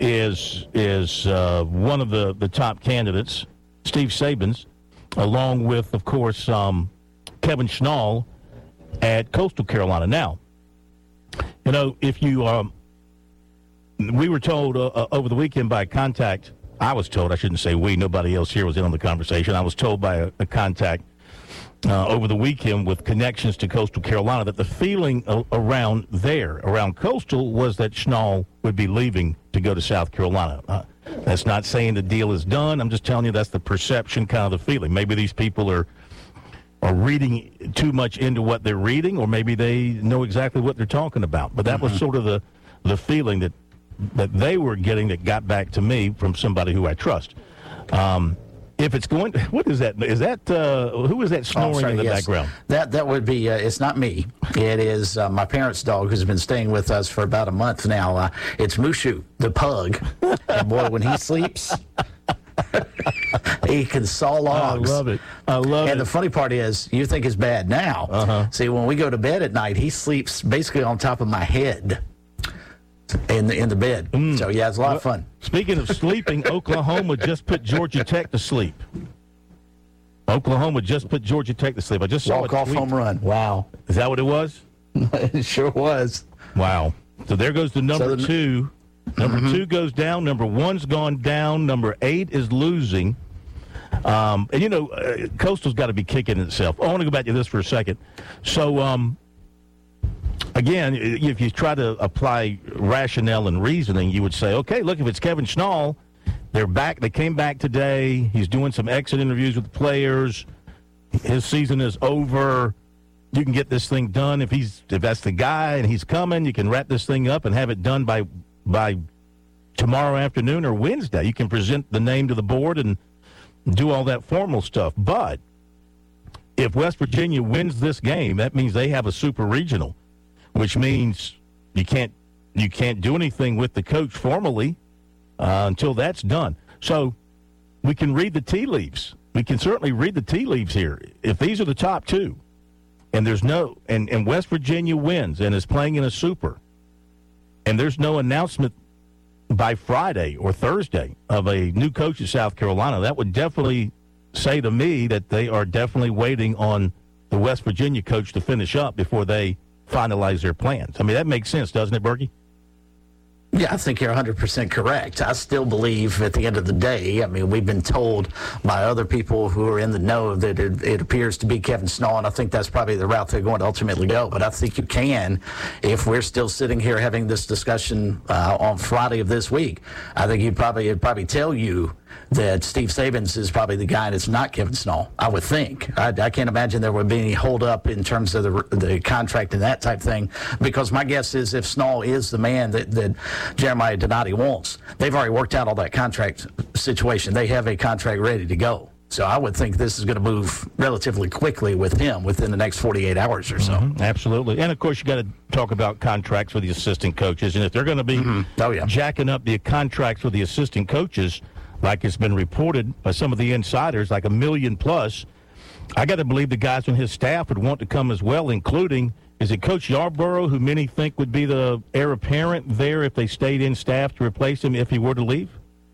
is one of the top candidates, Steve Sabins, along with, of course, Kevin Schnall at Coastal Carolina. Now, you know, if you we were told over the weekend by a contact, I was told, I shouldn't say we, nobody else here was in on the conversation. I was told by a contact over the weekend with connections to Coastal Carolina that the feeling around Coastal was that Schnall would be leaving to go to South Carolina. That's not saying the deal is done. I'm just telling you that's the perception, kind of the feeling. Maybe these people are reading too much into what they're reading, or maybe they know exactly what they're talking about. But that was sort of the feeling that they were getting that got back to me from somebody who I trust. If it's going, what is that? Is that who is that snoring in the background? That would be. It's not me. It is my parents' dog who's been staying with us for about a month now. It's Mushu, the pug. And boy, when he sleeps, he can saw logs. I love it. And the funny part is, you think it's bad now. See, when we go to bed at night, he sleeps basically on top of my head. In the bed. So, yeah, it's a lot of fun. Speaking of sleeping, Oklahoma just put Georgia Tech to sleep. Oklahoma just put Georgia Tech to sleep. I just saw walk-off home run. Wow. Is that what it was? It sure was. Wow. So there goes the number two. Number two goes down. Number one's gone down. Number 8 is losing. And, you know, Coastal's got to be kicking itself. I want to go back to this for a second. So, again, if you try to apply rationale and reasoning, you would say, okay, look, if it's Kevin Schnall, they're back. They came back today. He's doing some exit interviews with the players. His season is over. You can get this thing done. If that's the guy and he's coming, you can wrap this thing up and have it done by tomorrow afternoon or Wednesday. You can present the name to the board and do all that formal stuff. But if West Virginia wins this game, that means they have a super regional, which means you can't do anything with the coach formally until that's done. So we can read the tea leaves. We can certainly read the tea leaves here. If these are the top two, and and West Virginia wins and is playing in a super, and there's no announcement by Friday or Thursday of a new coach at South Carolina, that would definitely say to me that they are definitely waiting on the West Virginia coach to finish up before they finalize their plans. I mean, that makes sense, doesn't it, Berkey? Yeah, I think you're 100% correct. I still believe at the end of the day, I mean, we've been told by other people who are in the know that it appears to be Kevin Schnall, and I think that's probably the route they're going to ultimately go. But I think you can, if we're still sitting here having this discussion on Friday of this week, I think it'd probably tell you that Steve Sabins is probably the guy, and it's not Kevin Schnall, I would think. I can't imagine there would be any hold-up in terms of the contract and that type thing, because my guess is if Schnall is the man that Jeremiah Donati wants, they've already worked out all that contract situation. They have a contract ready to go. So I would think this is going to move relatively quickly with him within the next 48 hours or so. Mm-hmm, absolutely. And, of course, you got to talk about contracts for the assistant coaches. And if they're going to be jacking up the contracts for the assistant coaches, like it's been reported by some of the insiders, like $1 million plus, I got to believe the guys on his staff would want to come as well, including, is it Coach Yarborough, who many think would be the heir apparent there if they stayed in staff to replace him if he were to leave?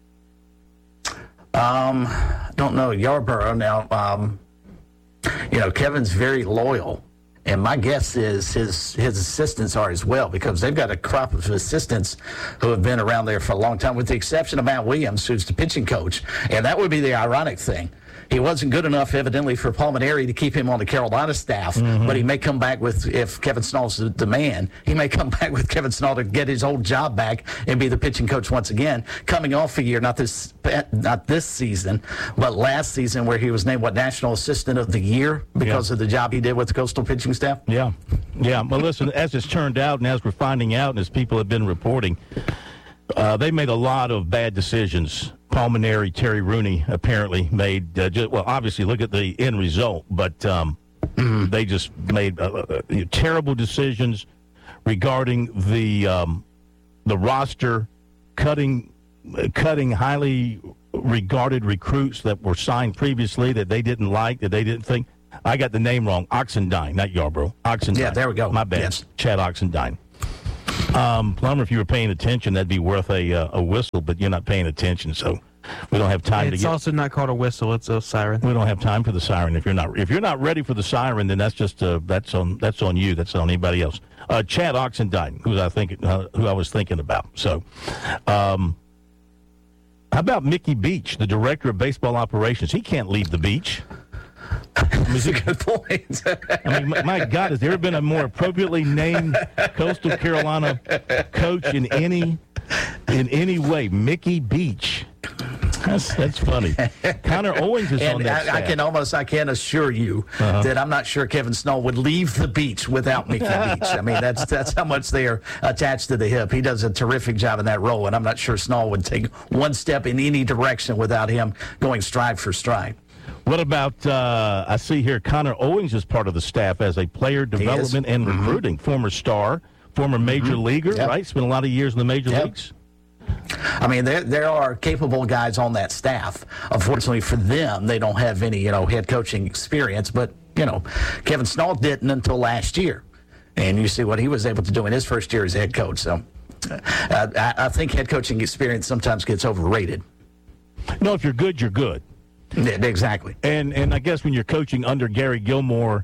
Don't know Yarborough now. Kevin's very loyal, and my guess is his assistants are as well, because they've got a crop of assistants who have been around there for a long time, with the exception of Matt Williams, who's the pitching coach. And that would be the ironic thing. He wasn't good enough, evidently, for Palmineri to keep him on the Carolina staff, but he may come back if Kevin Schnall's the man, he may come back with Kevin Schnall to get his old job back and be the pitching coach once again, coming off a year, not this season, but last season, where he was named, National Assistant of the Year because of the job he did with the Coastal pitching staff? Yeah. Well, listen, as it's turned out and as we're finding out and as people have been reporting, they made a lot of bad decisions. Palmineri, Terry Rooney apparently made, obviously look at the end result, but they just made terrible decisions regarding the roster, cutting highly regarded recruits that were signed previously that they didn't like, that they didn't think. I got the name wrong. Oxendine, not Yarborough. Oxendine. Yeah, there we go. My bad. Yes. Chad Oxendine. Plummer, if you were paying attention, that'd be worth a whistle, but you're not paying attention, so we don't have time It's also not called a whistle; it's a siren. We don't have time for the siren. If you're not ready for the siren, then that's just that's on you. That's on anybody else. Chad Oxendine, who I was thinking about. So, how about Mickey Beach, the director of baseball operations? He can't leave the beach. That's a good point. I mean, my God, has there ever been a more appropriately named Coastal Carolina coach in any way? Mickey Beach. That's funny. Connor Owens is on that staff. I can assure you that I'm not sure Kevin Snow would leave the beach without Mickey Beach. I mean, that's how much they are attached to the hip. He does a terrific job in that role, and I'm not sure Snow would take one step in any direction without him going stride for stride. What about, I see here, Connor Owens is part of the staff as a player development and recruiting. Former star, former major leaguer, right? Spent a lot of years in the major leagues. I mean, there are capable guys on that staff. Unfortunately for them, they don't have any, head coaching experience. But, Kevin Snow didn't until last year. And you see what he was able to do in his first year as head coach. So I think head coaching experience sometimes gets overrated. No, if you're good, you're good. Yeah, exactly. And I guess when you're coaching under Gary Gilmore,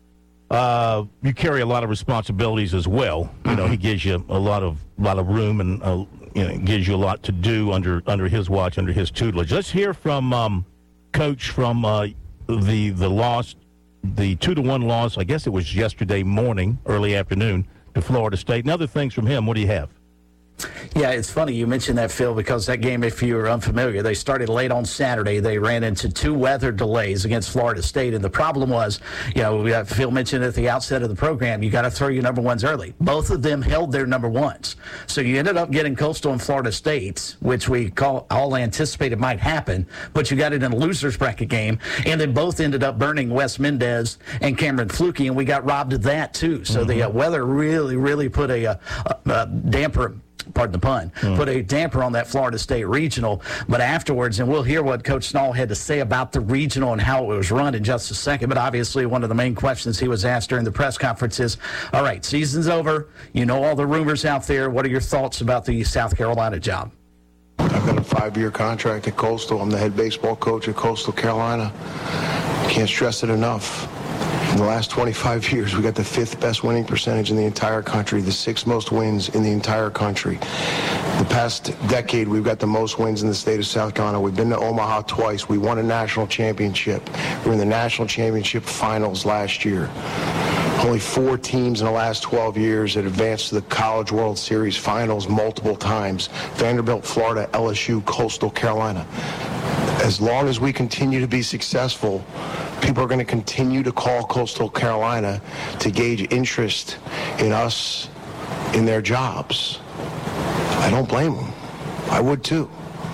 you carry a lot of responsibilities as well. He gives you a lot of room and gives you a lot to do under his watch, under his tutelage. Let's hear from Coach from the loss, the 2-1 loss. I guess it was yesterday morning, early afternoon, to Florida State. And other things from him. What do you have? Yeah, it's funny you mentioned that, Phil, because that game, if you're unfamiliar, they started late on Saturday. They ran into 2 weather delays against Florida State, and the problem was, Phil mentioned at the outset of the program, you got to throw your number ones early. Both of them held their number ones. So you ended up getting Coastal and Florida State, which we all anticipated might happen, but you got it in a loser's bracket game, and then both ended up burning Wes Mendez and Cameron Flukie, and we got robbed of that too. So the weather really, really put a damper, pardon the pun, put a damper on that Florida State regional. But afterwards, and we'll hear what Coach Snall had to say about the regional and how it was run in just a second, but obviously one of the main questions he was asked during the press conference is, all right, season's over. You know all the rumors out there. What are your thoughts about the South Carolina job? I've got a 5-year contract at Coastal. I'm the head baseball coach at Coastal Carolina. Can't stress it enough. In the last 25 years, we got the 5th best winning percentage in the entire country, the 6th most wins in the entire country. The past decade, we've got the most wins in the state of South Carolina. We've been to Omaha twice. We won a national championship. We were in the national championship finals last year. Only 4 teams in the last 12 years that advanced to the College World Series finals multiple times. Vanderbilt, Florida, LSU, Coastal Carolina. As long as we continue to be successful, people are going to continue to call Coastal Carolina to gauge interest in us in their jobs. I don't blame them. I would too.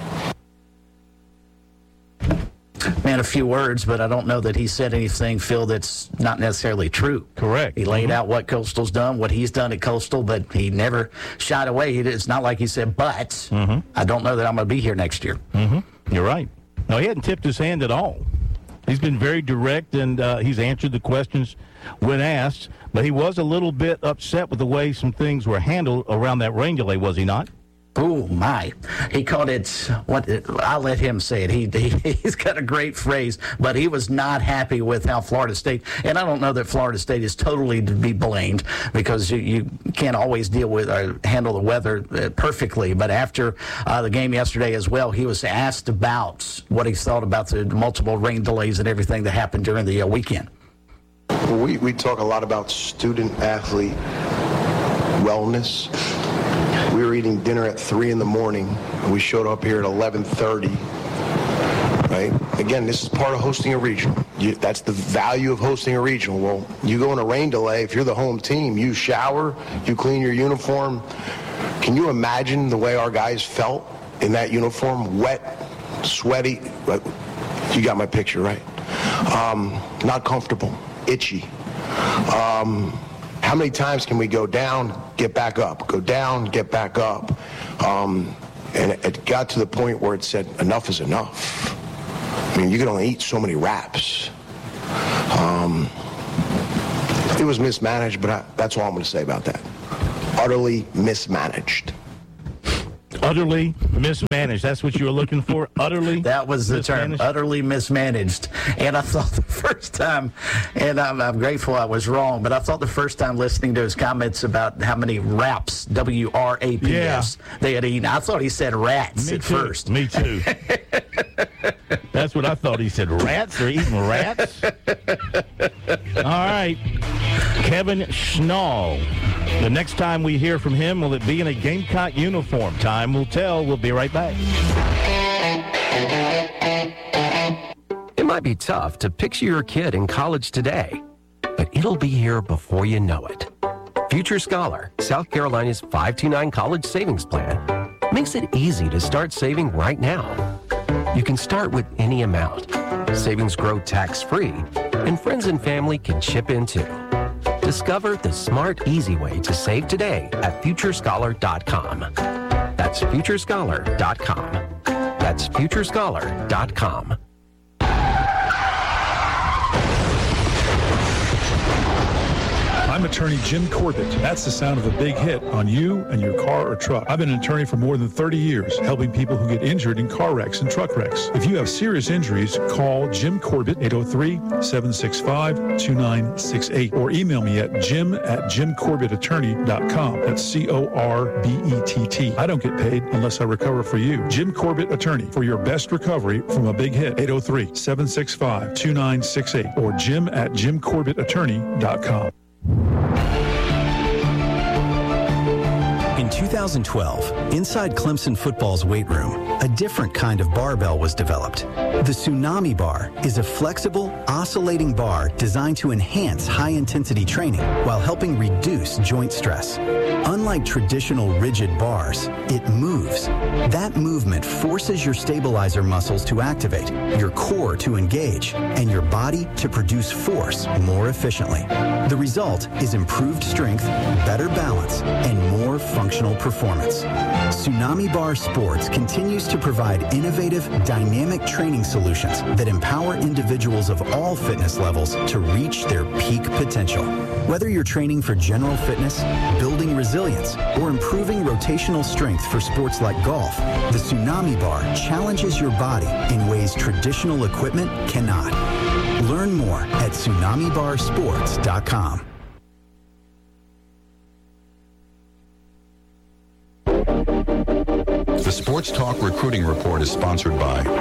Man, a few words, but I don't know that he said anything, Phil, that's not necessarily true. Correct. He laid out what Coastal's done, what he's done at Coastal, but he never shied away. It's not like he said, but I don't know that I'm going to be here next year. You're right. No, he hadn't tipped his hand at all. He's been very direct, and he's answered the questions when asked, but he was a little bit upset with the way some things were handled around that rain delay, was he not? Oh, my. He called it, I'll let him say it. He's got a great phrase, but he was not happy with how Florida State, and I don't know that Florida State is totally to be blamed because you can't always deal with or handle the weather perfectly. But after the game yesterday as well, he was asked about what he thought about the multiple rain delays and everything that happened during the weekend. Well, we talk a lot about student-athlete wellness. We were eating dinner at 3 in the morning, and we showed up here at 11:30, right? Again, this is part of hosting a regional. That's the value of hosting a regional. Well, you go in a rain delay, if you're the home team, you shower, you clean your uniform. Can you imagine the way our guys felt in that uniform? Wet, sweaty. You got my picture, right? Not comfortable, itchy. How many times can we go down, get back up, go down, get back up? And it got to the point where it said, enough is enough. I mean, you can only eat so many wraps. It was mismanaged, but that's all I'm going to say about that. utterly mismanaged. Utterly mismanaged. That's what you were looking for? Utterly That was the term, utterly mismanaged. And I thought the first time, and I'm grateful I was wrong, but I thought the first time listening to his comments about how many wraps, W-R-A-P-S, they had eaten, I thought he said rats first. Me too. That's what I thought he said. Rats? They're eating rats? All right. Kevin Schnall. The next time we hear from him, will it be in a Gamecock uniform? Time will tell. We'll be right back. It might be tough to picture your kid in college today, but it'll be here before you know it. Future Scholar, South Carolina's 529 college savings plan, makes it easy to start saving right now. You can start with any amount. Savings grow tax-free, and friends and family can chip in too. Discover the smart, easy way to save today at FutureScholar.com. That's FutureScholar.com. That's FutureScholar.com. I'm attorney Jim Corbett. That's the sound of a big hit on you and your car or truck. I've been an attorney for more than 30 years, helping people who get injured in car wrecks and truck wrecks. If you have serious injuries, call Jim Corbett, 803-765-2968, or email me at jim@jimcorbettattorney.com. That's C-O-R-B-E-T-T. I don't get paid unless I recover for you. Jim Corbett Attorney, for your best recovery from a big hit, 803-765-2968, or jim@jimcorbettattorney.com. In 2012, inside Clemson football's weight room, a different kind of barbell was developed. The Tsunami Bar is a flexible, oscillating bar designed to enhance high-intensity training while helping reduce joint stress. Unlike traditional rigid bars, it moves. That movement forces your stabilizer muscles to activate, your core to engage, and your body to produce force more efficiently. The result is improved strength, better balance, and more functional performance. Tsunami Bar Sports continues to provide innovative, dynamic training solutions that empower individuals of all fitness levels to reach their peak potential. Whether you're training for general fitness, building resilience, or improving rotational strength for sports like golf, the Tsunami Bar challenges your body in ways traditional equipment cannot. Learn more at TsunamiBarSports.com. The Sports Talk Recruiting Report is sponsored by